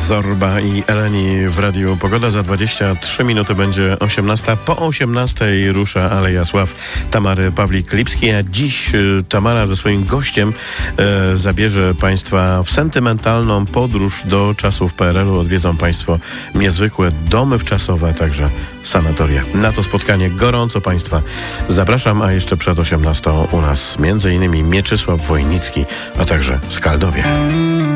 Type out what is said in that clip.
Zorba i Eleni w Radiu Pogoda. Za 23 minuty będzie 18. Po 18 rusza Aleja Sław Tamary Pawlik-Lipskiej, a dziś Tamara ze swoim gościem zabierze Państwa w sentymentalną podróż do czasów PRL-u. Odwiedzą Państwo niezwykłe domy wczasowe, a także sanatoria. Na to spotkanie gorąco Państwa zapraszam, a jeszcze przed 18 u nas m.in. Mieczysław Wojnicki, a także Skaldowie.